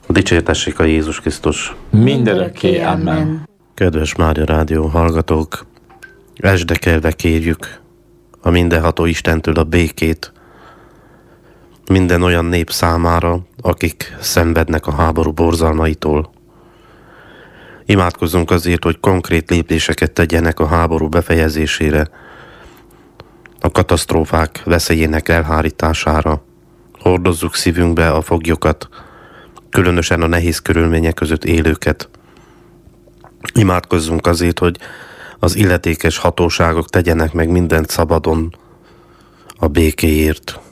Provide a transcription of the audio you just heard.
Dicsértessék a Jézus Krisztus. Mindörökké, amen. Kedves Mária Rádió hallgatók, esdekelve kérjük a mindenható Istentől a békét minden olyan nép számára, akik szenvednek a háború borzalmaitól. Imádkozzunk azért, hogy konkrét lépéseket tegyenek a háború befejezésére, a katasztrófák veszélyének elhárítására. Hordozzuk szívünkbe a foglyokat, különösen a nehéz körülmények között élőket. Imádkozzunk azért, hogy az illetékes hatóságok tegyenek meg mindent szabadon a békéért.